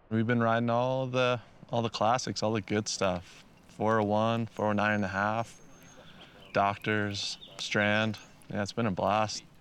We've been riding all the classics, all the good stuff. 401, 409 and a half, Doctors, Strand. Yeah, it's been a blast.